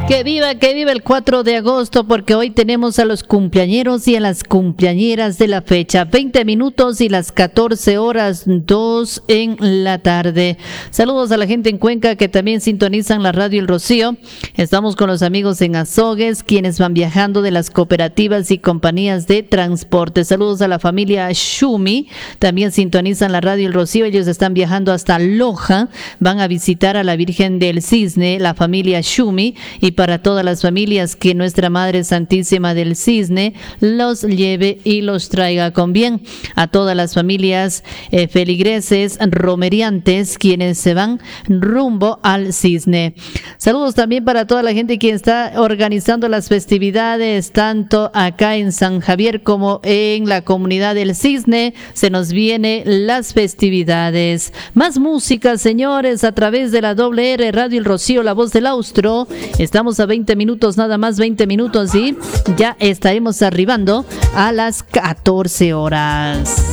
Que viva el 4 de agosto, porque hoy tenemos a los cumpleañeros y a las cumpleañeras de la fecha. 20 minutos y las 14 horas, 2 en la tarde. Saludos a la gente en Cuenca que también sintonizan la radio El Rocío. Estamos con los amigos en Azogues, quienes van viajando de las cooperativas y compañías de transporte. Saludos a la familia Shumi, también sintonizan la radio El Rocío. Ellos están viajando hasta Loja, van a visitar a la Virgen del Cisne, la familia Shumi, y para todas las familias que nuestra Madre Santísima del Cisne los lleve y los traiga con bien. A todas las familias feligreses, romeriantes, quienes se van rumbo al Cisne. Saludos también para toda la gente que está organizando las festividades, tanto acá en San Javier como en la comunidad del Cisne. Se nos vienen las festividades. Más música, señores, a través de la WR Radio El Rocío, la voz del Austro. Estamos a 20 minutos, nada más 20 minutos, y ya estaremos arribando a las 14 horas.